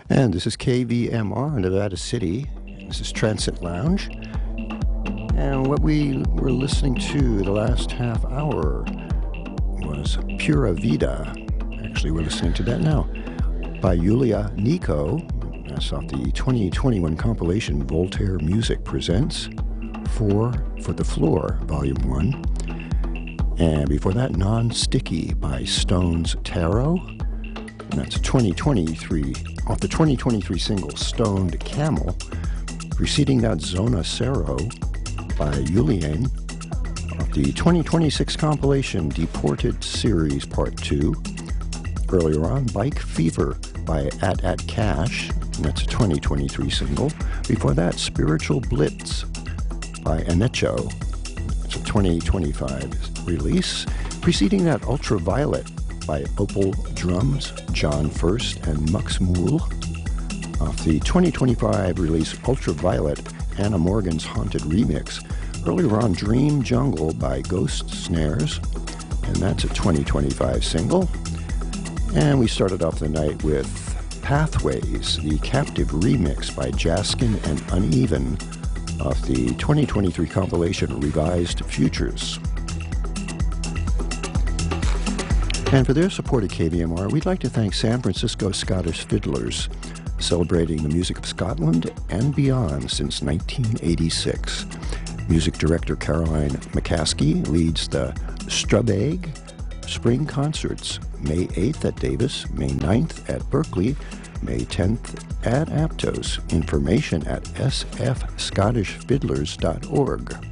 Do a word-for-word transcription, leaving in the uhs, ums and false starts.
And this is K V M R, Nevada City. This is Transit Lounge. And what we were listening to the last half hour was Pura Vida. Actually, we're listening to that now by Yulia Nico. That's off the twenty twenty-one compilation Voltaire Music Presents Four for the Floor, Volume one. And before that, Non-Sticky by Stones Tarot. And that's twenty twenty-three, off the twenty twenty-three single Stoned Camel. Preceding that, Zona Cero by Julian, off the twenty twenty-six compilation Deported Series Part two. Earlier on, Bike Fever by At At Cash, and that's a twenty twenty-three single. Before that, Spiritual Blitz by Anecho. It's a twenty twenty-five release. Preceding that, Ultraviolet by Opal Drums, John First, and Mux Mool. Off the twenty twenty-five release Ultraviolet, Anna Morgan's Haunted Remix. Earlier on, Dream Jungle by Ghost Snares, and that's a twenty twenty-five single. And we started off the night with Pathways, the Captive Remix by Jaskin and Uneven, off the twenty twenty-three compilation Revised Futures. And for their support at K V M R, we'd like to thank San Francisco Scottish Fiddlers, celebrating the music of Scotland and beyond since nineteen eighty-six. Music director Caroline McCaskey leads the Strabag Spring Concerts, May eighth at Davis, May ninth at Berkeley, May tenth at Aptos. Information at s f scottish fiddlers dot org.